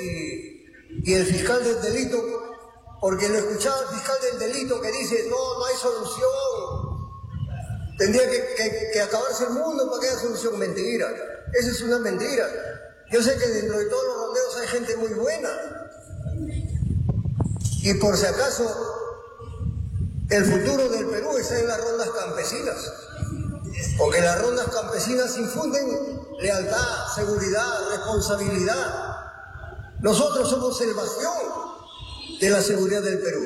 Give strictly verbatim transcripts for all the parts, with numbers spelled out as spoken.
y, y el fiscal del delito, porque lo escuchaba el fiscal del delito que dice, no, no hay solución, tendría que, que, que acabarse el mundo para que haya solución. Mentira, esa es una mentira. Yo sé que dentro de todos los ronderos hay gente muy buena, y por si acaso el futuro del Perú está en las rondas campesinas, porque las rondas campesinas infunden lealtad, seguridad, responsabilidad. Nosotros somos el bastión de la seguridad del Perú.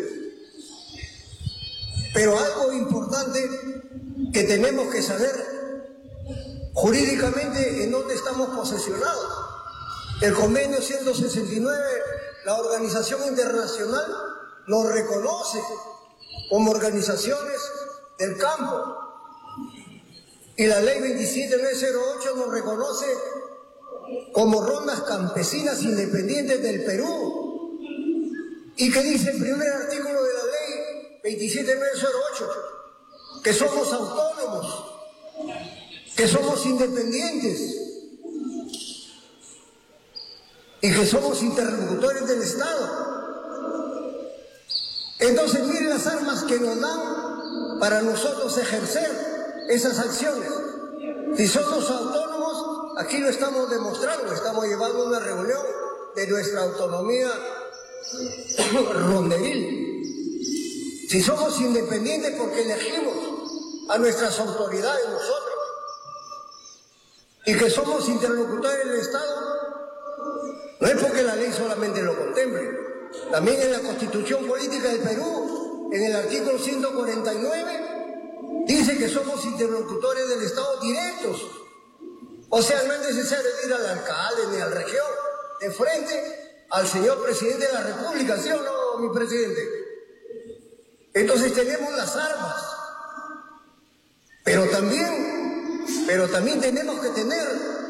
Pero algo importante que tenemos que saber jurídicamente en dónde estamos posesionados. El convenio ciento sesenta y nueve, la Organización Internacional nos reconoce como organizaciones del campo. Y la ley veintisiete mil novecientos ocho nos reconoce como rondas campesinas independientes del Perú. ¿Y qué dice el primer artículo de la ley veintisiete mil novecientos ocho? Que somos autónomos, que somos independientes y que somos interlocutores del Estado. Entonces miren las armas que nos dan para nosotros ejercer esas acciones. Si somos autónomos, aquí lo estamos demostrando, estamos llevando una reunión de nuestra autonomía ronderil. Si somos independientes porque elegimos a nuestras autoridades nosotros, y que somos interlocutores del Estado, no es porque la ley solamente lo contemple. También en la Constitución Política del Perú, en el artículo ciento cuarenta y nueve, dice que somos interlocutores del Estado directos. O sea, no es necesario ir al alcalde ni al región, de frente al señor presidente de la República, ¿sí o no, mi presidente? Entonces tenemos las armas, pero también, pero también tenemos que tener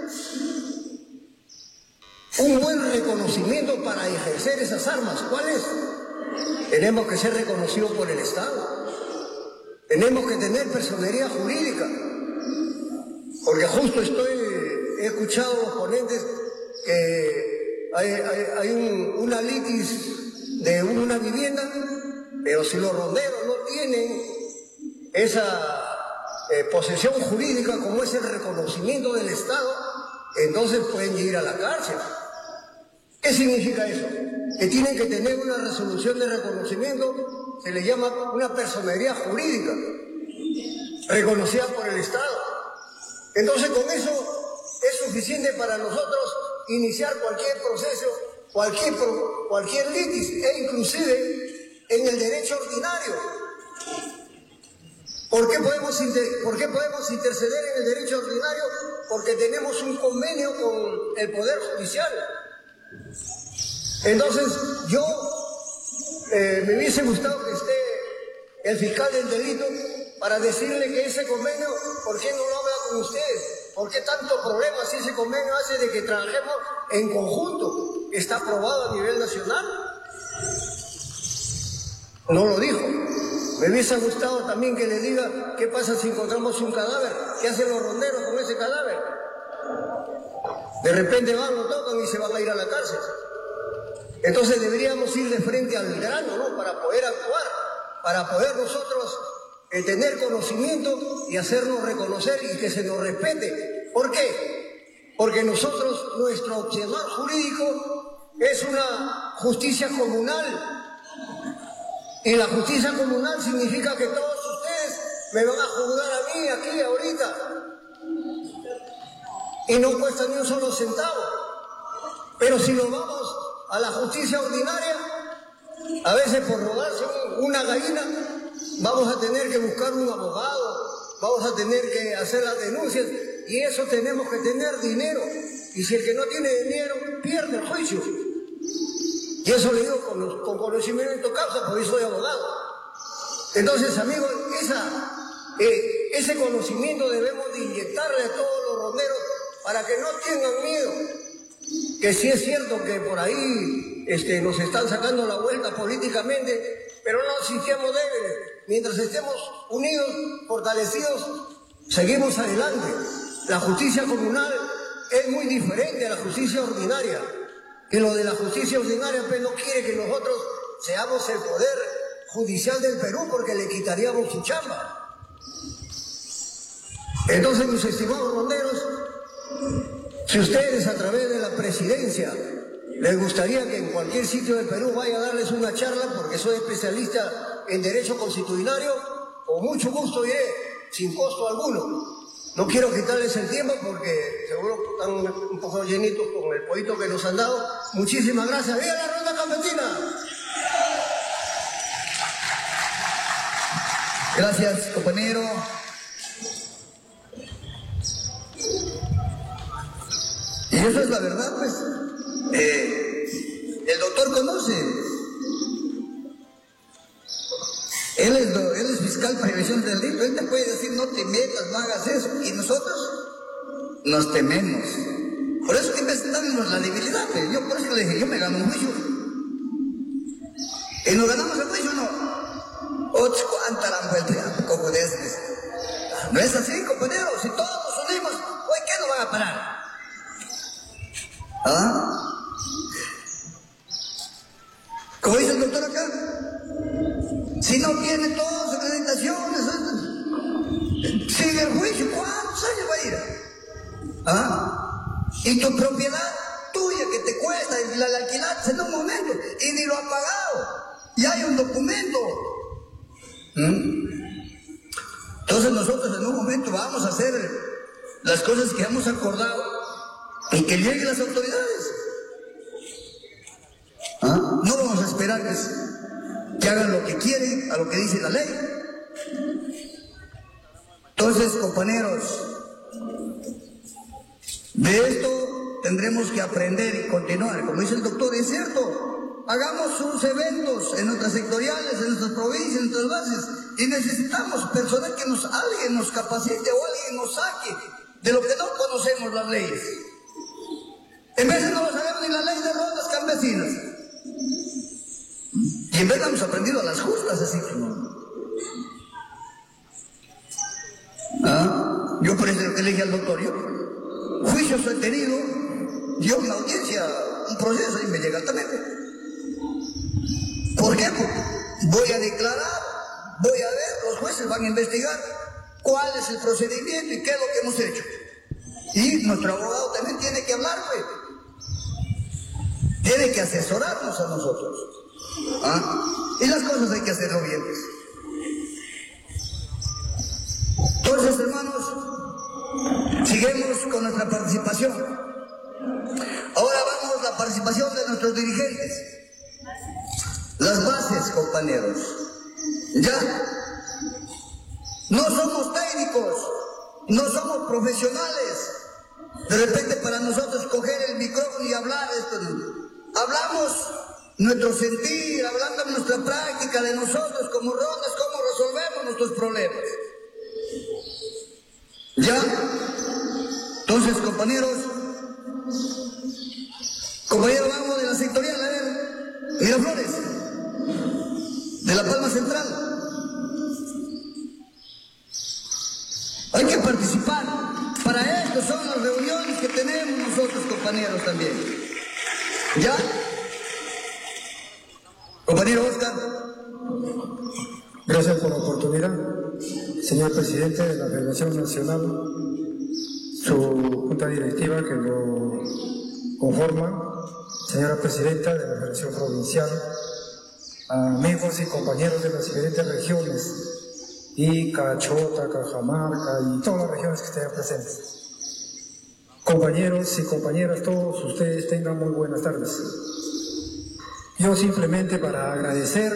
un buen reconocimiento para ejercer esas armas. ¿Cuál es? Tenemos que ser reconocidos por el Estado. Tenemos que tener personería jurídica. Porque justo estoy, he escuchado a los ponentes que hay, hay, hay un, una litis de una vivienda, pero si los ronderos no tienen esa eh, posesión jurídica como es el reconocimiento del Estado, entonces pueden ir a la cárcel. ¿Qué significa eso? Que tienen que tener una resolución de reconocimiento, se le llama una personería jurídica, reconocida por el Estado. Entonces con eso es suficiente para nosotros iniciar cualquier proceso, cualquier, cualquier litis, e inclusive en el derecho ordinario. ¿Por qué podemos, inter- ¿Por qué podemos interceder en el derecho ordinario? Porque tenemos un convenio con el Poder Judicial. Entonces, yo eh, me hubiese gustado que esté el fiscal del delito para decirle que ese convenio, ¿por qué no lo habla con ustedes? ¿Por qué tanto problema si ese convenio hace de que trabajemos en conjunto? ¿Está aprobado a nivel nacional? No lo dijo. Me hubiese gustado también que le diga qué pasa si encontramos un cadáver, qué hacen los ronderos con ese cadáver. De repente van, lo tocan y se van a ir a la cárcel. Entonces deberíamos ir de frente al grano, ¿no? Para poder actuar, para poder nosotros eh, tener conocimiento y hacernos reconocer y que se nos respete. ¿Por qué? Porque nosotros, nuestro observador jurídico es una justicia comunal. Y la justicia comunal significa que todos ustedes me van a juzgar a mí aquí, ahorita. Y no cuesta ni un solo centavo. Pero si nos vamos a la justicia ordinaria, a veces por robarse una gallina, vamos a tener que buscar un abogado, vamos a tener que hacer las denuncias, y eso tenemos que tener dinero. Y si el que no tiene dinero pierde el juicio. Y eso lo digo con, con conocimiento de causa, porque soy abogado. Entonces, amigos, esa, eh, ese conocimiento debemos de inyectarle a todos los ronderos para que no tengan miedo. Que sí es cierto que por ahí este, nos están sacando la vuelta políticamente, pero no nos sintiamos débiles. Mientras estemos unidos, fortalecidos, seguimos adelante. La justicia comunal es muy diferente a la justicia ordinaria. que lo de la justicia ordinaria pues no quiere que nosotros seamos el poder judicial del Perú porque le quitaríamos su chamba. Entonces, mis estimados ronderos, si ustedes a través de la presidencia les gustaría que en cualquier sitio del Perú vaya a darles una charla, porque soy especialista en derecho constitucionario, con mucho gusto iré, sin costo alguno. No quiero quitarles el tiempo porque seguro que están un poco llenitos con el poquito que nos han dado. Muchísimas gracias. ¡Viva la ronda campesina! Gracias, compañero. Y eso es la verdad, pues. Eh, el doctor conoce. Él es, él es fiscal prevención del delito. Él te puede decir, no te metas, no hagas eso. Y nosotros nos tememos. Por eso que investigamos la debilidad. Pues. Yo por eso le dije, yo me gano un juicio. Y nos ganamos el juicio, ¿no? Ocho, ¿cuánta la vuelta? Como de ese. No es así, compañeros. Si todos nos unimos, hoy ¿qué nos van a parar? ¿Ah? Como dice el doctor acá, si no tiene todas las acreditaciones, sigue el juicio, ¿cuántos años va a ir? ¿Ah? Y tu propiedad tuya que te cuesta, la, la alquilaste en un momento y ni lo ha pagado, y hay un documento. ¿Mm? Entonces nosotros en un momento vamos a hacer las cosas que hemos acordado y que lleguen las autoridades. ¿Ah? No vamos a esperar que, que hagan lo que quieren, a lo que dice la ley. Entonces, compañeros, de esto tendremos que aprender y continuar. Como dice el doctor, es cierto, hagamos sus eventos en nuestras sectoriales, en nuestras provincias, en nuestras bases, y necesitamos personal que nos, alguien nos capacite o alguien nos saque de lo que no conocemos las leyes. En vez de no lo sabemos ni la ley de rondas campesinas. Y en vez de hemos aprendido a las justas, así que no. ¿Ah? Yo por eso le dije al doctor, yo juicios he tenido, yo una audiencia, un proceso y me llega altamente. ¿Por qué? Porque voy a declarar, voy a ver, los jueces van a investigar cuál es el procedimiento y qué es lo que hemos hecho. Y nuestro abogado también tiene que hablar, pues. Tiene que asesorarnos a nosotros. ¿Ah? Y las cosas hay que hacerlo bien. Entonces, hermanos, seguimos con nuestra participación. Ahora vamos a la participación de nuestros dirigentes. Las bases, compañeros. Ya. No somos técnicos, no somos profesionales. De repente para nosotros coger el micrófono y hablar esto. Hablamos nuestro sentir, hablando de nuestra práctica, de nosotros como rondas, cómo resolvemos nuestros problemas. ¿Ya? Entonces, compañeros, compañeros, vamos de la sectorial, a ver, Miraflores, de La Palma Central. Hay que participar. Para esto son las reuniones que tenemos nosotros, compañeros, también. ¿Ya? Compañero Oscar. Gracias por la oportunidad, señor presidente de la Federación Nacional, su junta directiva que lo conforma, señora presidenta de la Federación Provincial, amigos y compañeros de las diferentes regiones, Ica, Chota, Cajamarca y todas las regiones que estén presentes. Compañeros y compañeras, todos ustedes tengan muy buenas tardes. Yo simplemente para agradecer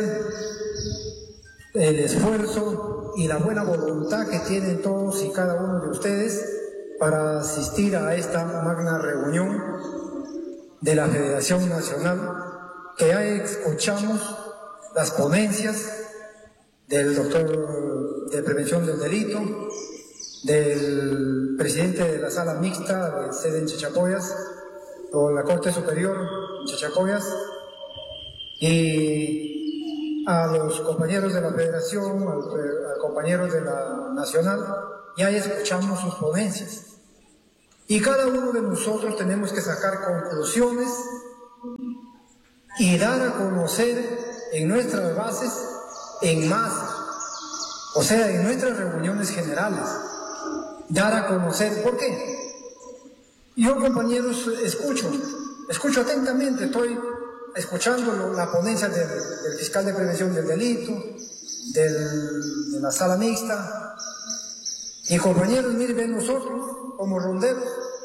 el esfuerzo y la buena voluntad que tienen todos y cada uno de ustedes para asistir a esta magna reunión de la Federación Nacional, que ya escuchamos las ponencias del doctor de Prevención del Delito, del presidente de la Sala Mixta de sede en Chachapoyas, o la Corte Superior en Chachapoyas, y a los compañeros de la Federación, a los compañeros de la Nacional, ya escuchamos sus ponencias. Y cada uno de nosotros tenemos que sacar conclusiones y dar a conocer en nuestras bases en masa, o sea, en nuestras reuniones generales, dar a conocer. ¿Por qué? Yo, compañeros, escucho, escucho atentamente, estoy escuchando la ponencia del, del fiscal de prevención del delito, del, de la sala mixta, y compañeros, miren, nosotros, como ronderos,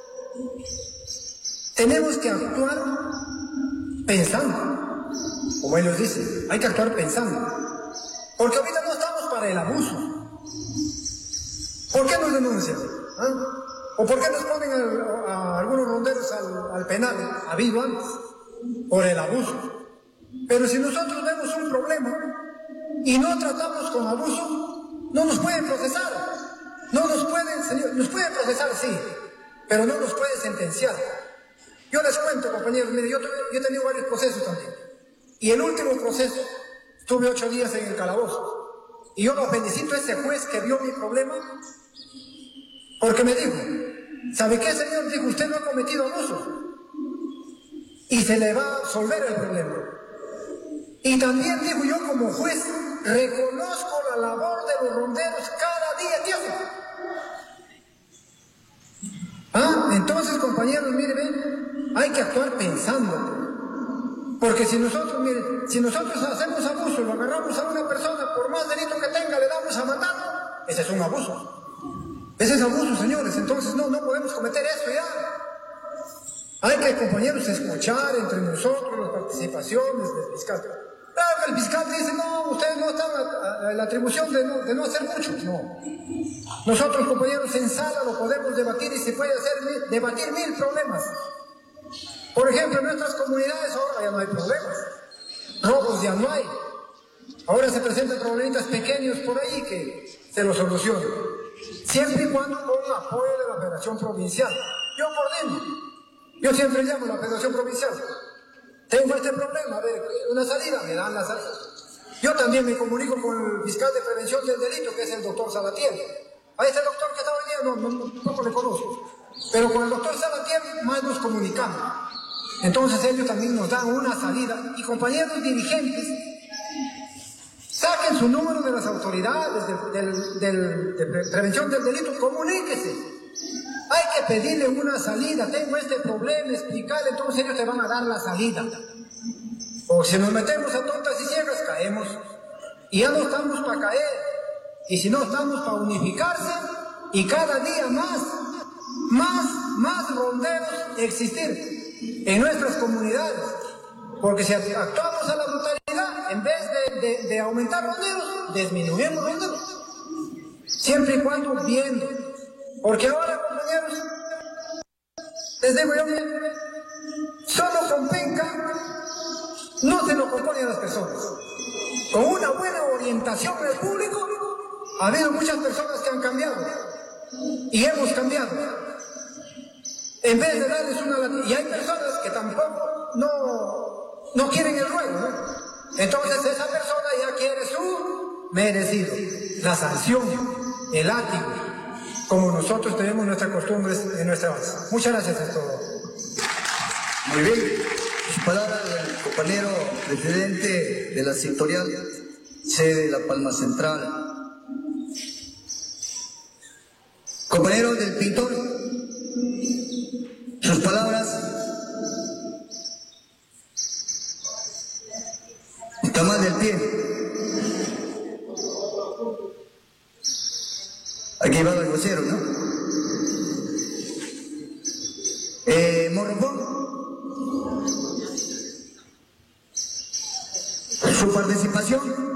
tenemos que actuar pensando, como ellos dicen, hay que actuar pensando, porque ahorita no estamos para el abuso. ¿Por qué nos denuncian? ¿Ah? ¿O por qué nos ponen a, a algunos ronderos al, al penal, habido antes? Por el abuso. Pero si nosotros vemos un problema y no tratamos con abuso, no nos pueden procesar. No nos pueden, señor, nos pueden procesar, sí, pero no nos pueden sentenciar. Yo les cuento, compañeros, mire, yo, yo he tenido varios procesos también. Y el último proceso, estuve ocho días en el calabozo. Y yo lo felicito a ese juez que vio mi problema, porque me dijo, ¿sabe qué, señor? Dijo, usted no ha cometido abuso y se le va a resolver el problema. Y también digo yo, como juez, reconozco la labor de los ronderos cada día, Dios. Ah, entonces, compañeros, miren, ven, hay que actuar pensando. Porque si nosotros, miren, si nosotros hacemos abuso, lo agarramos a una persona, por más delito que tenga, le damos a matar, ese es un abuso. Ese es abuso, señores. Entonces, no, no podemos cometer eso ya. Hay que, compañeros, escuchar entre nosotros las participaciones del fiscal. Claro que el fiscal dice, no, ustedes no están en la atribución de no, de no hacer mucho. No. Nosotros, compañeros, en sala lo podemos debatir y se puede hacer debatir mil problemas. Por ejemplo, en nuestras comunidades ahora ya no hay problemas. Robos ya no hay. Ahora se presentan problemitas pequeños por ahí que se los solucionan. Siempre y cuando con apoyo de la Federación Provincial. Yo coordino. Yo siempre llamo a la Federación Provincial. Tengo este problema, a ver, una salida, me dan la salida. Yo también me comunico con el fiscal de prevención del delito, que es el doctor Salatiel. A ese doctor que está hoy día no, no, no, no le conozco. Pero con el doctor Salatiel más nos comunicamos. Entonces ellos también nos dan una salida. Y compañeros dirigentes, saquen su número de las autoridades de, de, de, de, de prevención del delito, comuníquese. Hay que pedirle una salida, tengo este problema, explicarle, entonces ellos te van a dar la salida. O si nos metemos a tontas y ciegas, caemos. Y ya no estamos para caer. Y si no, estamos para unificarse y cada día más, más, más ronderos existir en nuestras comunidades. Porque si actuamos a la brutalidad, en vez de, de, de aumentar ronderos, disminuimos ronderos. Siempre y cuando viendo. Porque ahora, compañeros, les digo yo, solo con penca no se lo compone a las personas. Con una buena orientación del público, ha habido muchas personas que han cambiado. Y hemos cambiado. En vez de darles una... Y hay personas que tampoco no, no quieren el ruego, ¿no? Entonces esa persona ya quiere su merecido. La sanción, el látigo. Como nosotros tenemos nuestras costumbres en nuestra base. Muchas gracias a todos. Muy bien. Palabra del compañero presidente de la sectorial sede de La Palma Central. Compañero del pintor, sus palabras. Está mal del pie. Aquí va el vocero, ¿no? Eh, Morropón. Su participación.